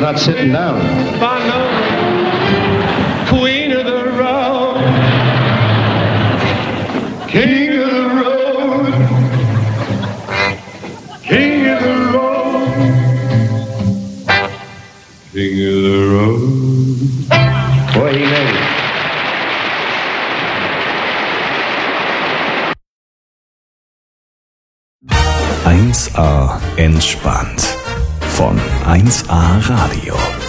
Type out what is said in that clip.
not sitting down. Bono, queen of the road, king of the road, king of the road, king of the road. Boy, he made it. 1A entspannt von 1A Radio.